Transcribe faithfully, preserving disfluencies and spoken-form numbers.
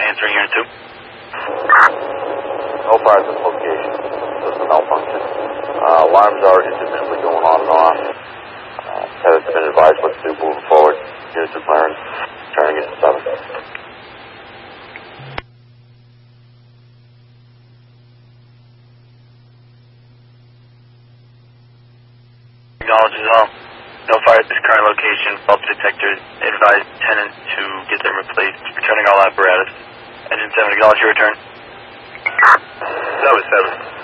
answering unit two. No fire at this location. This is a malfunction. Uh, alarms are intermittently going on and off. Uh, has been advised what to do moving forward. Units are firing, turning into seven. Acknowledges all. No fire at this current location. Bulb detectors. Advise tenants to get them replaced. Returning all apparatus. Engine seven, acknowledge your return. Seven, seven.